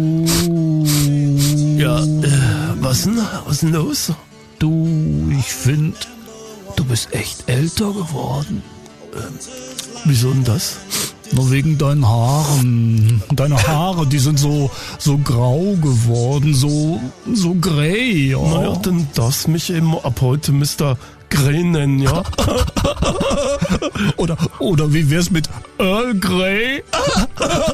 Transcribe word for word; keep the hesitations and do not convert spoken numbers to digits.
Ja, äh, was denn? Was denn los? Du, ich find, du bist echt älter geworden. Ähm, wieso denn das? Nur wegen deinen Haaren. Deine Haare, die sind so, so grau geworden, so, so grey, ja. Naja, dann darfst mich eben ab heute Mister Grey nennen, ja? oder, oder wie wär's mit Earl Grey?